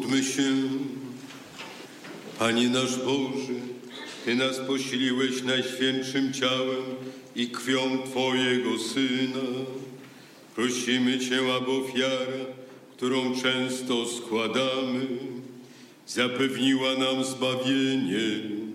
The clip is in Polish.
Módlmy się. Panie nasz Boże, Ty nas posiliłeś najświętszym ciałem i krwią Twojego Syna. Prosimy Cię, aby ofiara, którą często składamy, zapewniła nam zbawienie